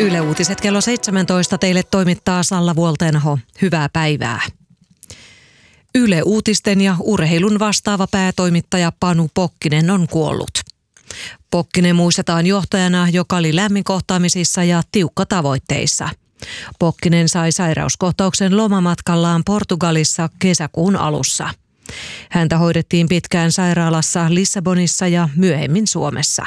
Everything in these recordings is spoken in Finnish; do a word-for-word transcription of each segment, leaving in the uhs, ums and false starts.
Yle Uutiset kello seitsemäntoista teille toimittaa Salla Vuoltenho. Hyvää päivää. Yle Uutisten ja urheilun vastaava päätoimittaja Panu Pokkinen on kuollut. Pokkinen muistetaan johtajana, joka oli lämminkohtaamisissa ja tiukkatavoitteissa. Pokkinen sai sairauskohtauksen lomamatkallaan Portugalissa kesäkuun alussa. Häntä hoidettiin pitkään sairaalassa Lissabonissa ja myöhemmin Suomessa.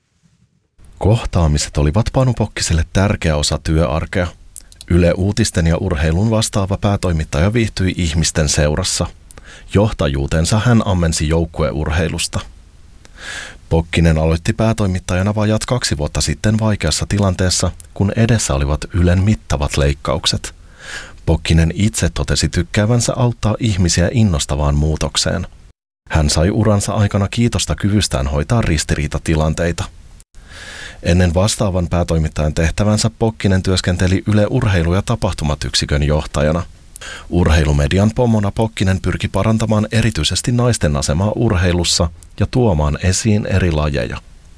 Kohtaamiset olivat Panu Pokkiselle tärkeä osa työarkea. Yle Uutisten ja urheilun vastaava päätoimittaja viihtyi ihmisten seurassa. Johtajuutensa hän ammensi joukkueurheilusta. Pokkinen aloitti päätoimittajana vajat kaksi vuotta sitten vaikeassa tilanteessa, kun edessä olivat Ylen mittavat leikkaukset. Pokkinen itse totesi tykkäävänsä auttaa ihmisiä innostavaan muutokseen. Hän sai uransa aikana kiitosta kyvystään hoitaa ristiriitatilanteita. Ennen vastaavan päätoimittajan tehtävänsä Pokkinen työskenteli Yle Urheilu- ja tapahtumat-yksikön johtajana. Urheilumedian pomona Pokkinen pyrki parantamaan erityisesti naisten asemaa urheilussa ja tuomaan esiin eri lajeja.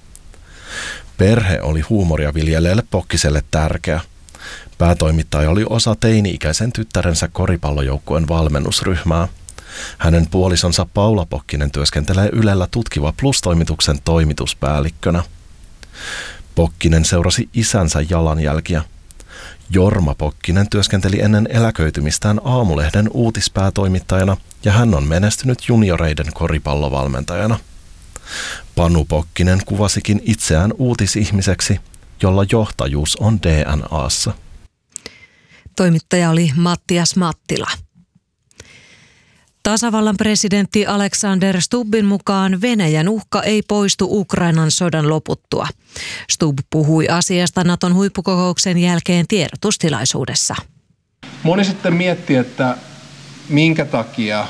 Perhe oli huumoria viljeleelle Pokkiselle tärkeä. Päätoimittaja oli osa teini-ikäisen tyttärensä koripallojoukkueen valmennusryhmää. Hänen puolisonsa Paula Pokkinen työskentelee Ylellä Tutkiva Plus-toimituksen toimituspäällikkönä. Pokkinen seurasi isänsä jalanjälkiä. Jorma Pokkinen työskenteli ennen eläköitymistään Aamulehden uutispäätoimittajana ja hän on menestynyt junioreiden koripallovalmentajana. Panu Pokkinen kuvasikin itseään uutisihmiseksi, jolla johtajuus on D N A:ssa. Toimittaja oli Mattias Mattila. Tasavallan presidentti Alexander Stubbin mukaan Venäjän uhka ei poistu Ukrainan sodan loputtua. Stubb puhui asiasta Naton huippukokouksen jälkeen tiedotustilaisuudessa. Moni sitten miettii, että minkä takia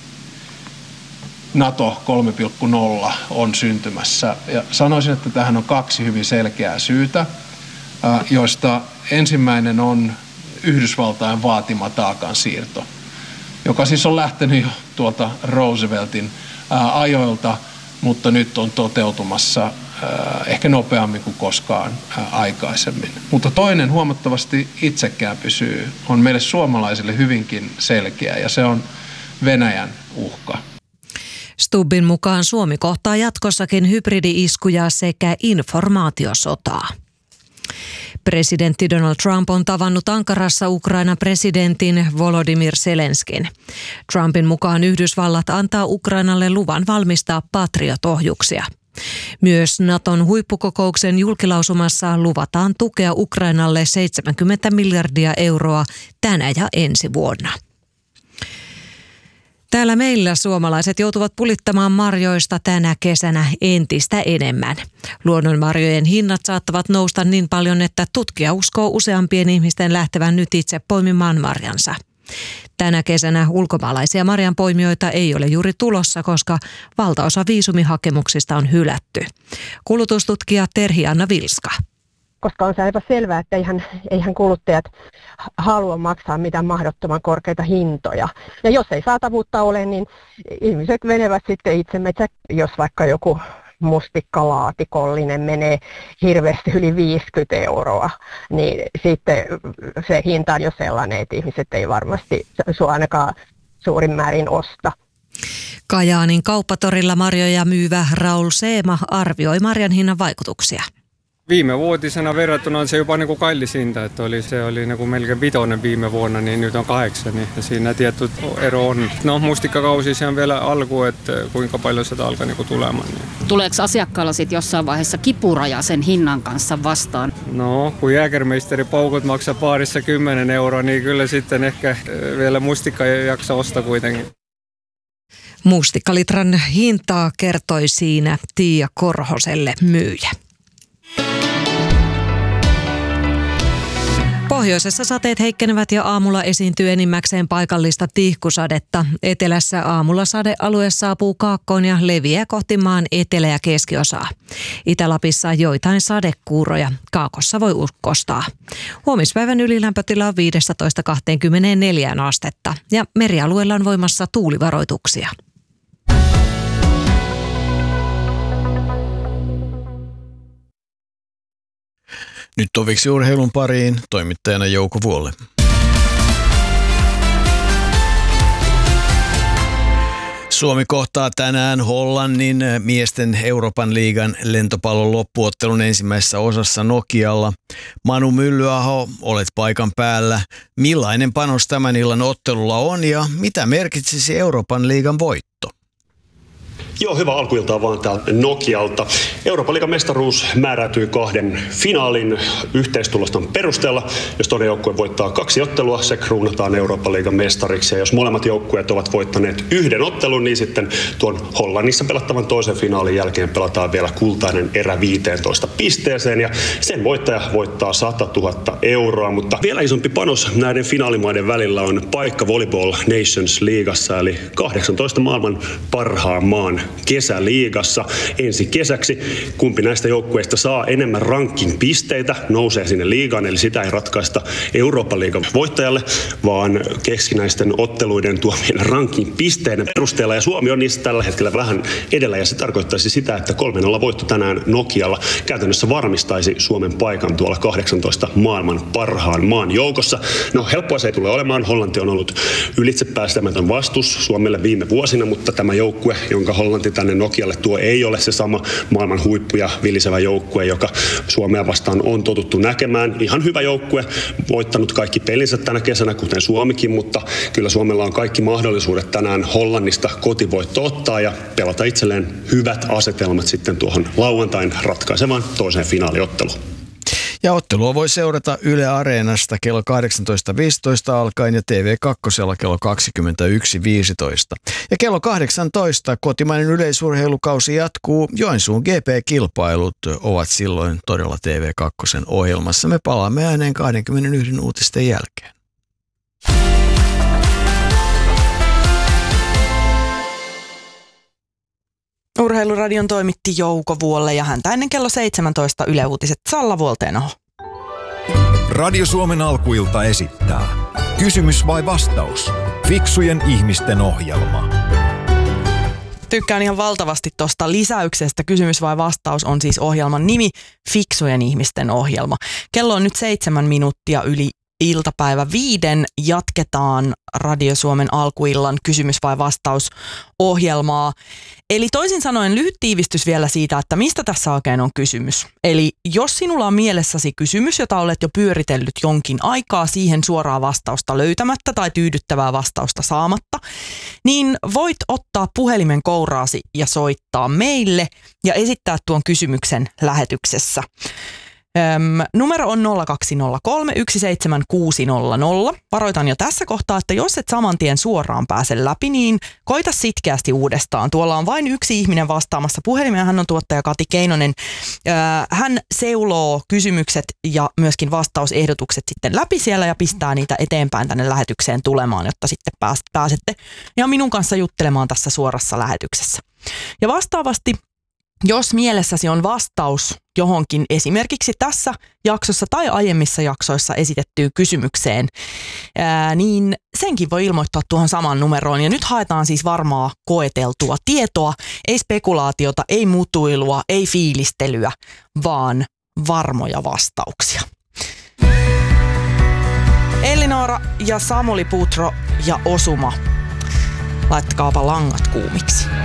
NATO kolme piste nolla on syntymässä. Ja sanoisin, että tähän on kaksi hyvin selkeää syytä, joista ensimmäinen on Yhdysvaltain vaatima taakansiirto, joka siis on lähtenyt jo tuolta Rooseveltin ää, ajoilta, mutta nyt on toteutumassa ää, ehkä nopeammin kuin koskaan ää, aikaisemmin. Mutta toinen huomattavasti itsekään pysyy, on meille suomalaisille hyvinkin selkeä, ja se on Venäjän uhka. Stubbin mukaan Suomi kohtaa jatkossakin hybridi-iskuja sekä informaatiosotaa. Presidentti Donald Trump on tavannut Ankarassa Ukrainan presidentin Volodymyr Zelenskin. Trumpin mukaan Yhdysvallat antaa Ukrainalle luvan valmistaa Patriot-ohjuksia. Myös Naton huippukokouksen julkilausumassa luvataan tukea Ukrainalle seitsemänkymmentä miljardia euroa tänä ja ensi vuonna. Täällä meillä suomalaiset joutuvat pulittamaan marjoista tänä kesänä entistä enemmän. Luonnonmarjojen hinnat saattavat nousta niin paljon, että tutkija uskoo useampien ihmisten lähtevän nyt itse poimimaan marjansa. Tänä kesänä ulkomaalaisia marjanpoimijoita ei ole juuri tulossa, koska valtaosa viisumihakemuksista on hylätty. Kulutustutkija Terhi-Anna Vilska. Koska on se aivan selvää, että eihän, eihän kuluttajat halua maksaa mitään mahdottoman korkeita hintoja. Ja jos ei saatavuutta ole, niin ihmiset menevät sitten itse metsä, jos vaikka joku mustikkalaatikollinen menee hirveästi yli viisikymmentä euroa, niin sitten se hinta on jo sellainen, että ihmiset ei varmasti sua ainakaan suurin määrin osta. Kajaanin kauppatorilla marjoja myyvä Raul Seema arvioi marjan hinnan vaikutuksia. Viime vuotisena verrattuna on se jopa niin kuin kallis hinta, että oli, se oli niin kuin melkein vitonen viime vuonna, niin nyt on kahdeksan, niin siinä tietty ero on. No mustikkakausi se on vielä alku, että kuinka paljon sitä alkaa niin kuin tulemaan. Niin. Tuleeko asiakkaalla sitten jossain vaiheessa kipuraja sen hinnan kanssa vastaan? No kun Jägermeisteri paukut maksaa paarissa kymmenen euroa, niin kyllä sitten ehkä vielä mustikka jaksa ostaa kuitenkin. Mustikkalitran hintaa kertoi siinä Tiia Korhoselle myyjä. Pohjoisessa sateet heikkenevät ja aamulla esiintyy enimmäkseen paikallista tihkusadetta. Etelässä aamulla sadealue saapuu kaakkoon ja leviää kohti maan etelä- ja keskiosaa. Itä-Lapissa joitain sadekuuroja. Kaakossa voi ukkostaa. Huomispäivän ylilämpötila on viisitoista kaksikymmentäneljä astetta ja merialueella on voimassa tuulivaroituksia. Nyt toviksi urheilun pariin toimittajana Jouko Vuolle. Suomi kohtaa tänään Hollannin miesten Euroopan liigan lentopallon loppuottelun ensimmäisessä osassa Nokialla. Manu Myllyaho, olet paikan päällä. Millainen panos tämän illan ottelulla on ja mitä merkitsisi Euroopan liigan voitto? Joo, hyvä alkuiltaa vaan täältä Nokialta. Euroopan liigan mestaruus määräytyy kahden finaalin yhteistuloston perusteella. Jos toinen joukkue voittaa kaksi ottelua, se kruunataan Euroopan liigan mestariksi. Ja jos molemmat joukkueet ovat voittaneet yhden ottelun, niin sitten tuon Hollannissa pelattavan toisen finaalin jälkeen pelataan vielä kultainen erä viisitoista pisteeseen. Ja sen voittaja voittaa sata tuhatta euroa. Mutta vielä isompi panos näiden finaalimaiden välillä on paikka Volleyball Nations Liigassa, eli kahdeksantoista maailman parhaan maan kesäliigassa ensi kesäksi. Kumpi näistä joukkueista saa enemmän ranking-pisteitä, nousee sinne liigaan, eli sitä ei ratkaista Euroopan liigan voittajalle, vaan keskinäisten otteluiden tuomien ranking-pisteiden perusteella. Ja Suomi on niistä tällä hetkellä vähän edellä, ja se tarkoittaisi sitä, että kolme nolla voitto tänään Nokialla käytännössä varmistaisi Suomen paikan tuolla kahdeksantoista maailman parhaan maan joukossa. No helppoa se ei tule olemaan. Hollanti on ollut ylitsepäästämätön vastus Suomelle viime vuosina, mutta tämä joukkue, jonka Hollanti tänne Nokialle tuo, ei ole se sama maailman huippu ja vilisevä joukkue, joka Suomea vastaan on totuttu näkemään. Ihan hyvä joukkue, voittanut kaikki pelinsä tänä kesänä, kuten Suomikin, mutta kyllä Suomella on kaikki mahdollisuudet tänään Hollannista kotivoitto ottaa ja pelata itselleen hyvät asetelmat sitten tuohon lauantain ratkaisevaan toiseen finaaliotteluun. Ja ottelua voi seurata Yle Areenasta kello kahdeksantoista viisitoista alkaen ja T V kaksi kello kaksikymmentäyksi viisitoista. Ja kello kahdeksantoista kotimainen yleisurheilukausi jatkuu. Joensuun G P-kilpailut ovat silloin todella T V kaksi ohjelmassa. Me palaamme ääneen kaksikymmentäyksi uutisten jälkeen. Urheiluradion toimitti Jouko Vuolle ja häntä ennen kello seitsemäntoista Yle Uutiset Salla Vuolteenoho. Radio Suomen alkuilta esittää Kysymys vai vastaus? Fiksujen ihmisten ohjelma. Tykkään ihan valtavasti tuosta lisäyksestä. Kysymys vai vastaus on siis ohjelman nimi, Fiksujen ihmisten ohjelma. Kello on nyt seitsemän minuuttia yli iltapäivä viiden. Jatketaan Radio Suomen alkuillan kysymys vai vastaus ohjelmaa. Eli toisin sanoen lyhyt tiivistys vielä siitä, että mistä tässä oikein on kysymys. Eli jos sinulla on mielessäsi kysymys, jota olet jo pyöritellyt jonkin aikaa siihen suoraa vastausta löytämättä tai tyydyttävää vastausta saamatta, niin voit ottaa puhelimen kouraasi ja soittaa meille ja esittää tuon kysymyksen lähetyksessä. Öm, numero on nolla kaksi nolla kolme yksi seitsemän kuusi nolla nolla. Varoitan jo tässä kohtaa, että jos et saman tien suoraan pääse läpi, niin koita sitkeästi uudestaan. Tuolla on vain yksi ihminen vastaamassa puhelimeen. Hän on tuottaja Kati Keinonen. Öö, hän seuloo kysymykset ja myöskin vastausehdotukset sitten läpi siellä ja pistää niitä eteenpäin tänne lähetykseen tulemaan, jotta sitten pääsette ja minun kanssa juttelemaan tässä suorassa lähetyksessä. Ja vastaavasti, jos mielessäsi on vastaus johonkin esimerkiksi tässä jaksossa tai aiemmissa jaksoissa esitettyyn kysymykseen, ää, niin senkin voi ilmoittaa tuohon samaan numeroon. Ja nyt haetaan siis varmaa koeteltua tietoa, ei spekulaatiota, ei mutuilua, ei fiilistelyä, vaan varmoja vastauksia. Elinora ja Samuli Putro ja Osuma, laittakaapa langat kuumiksi.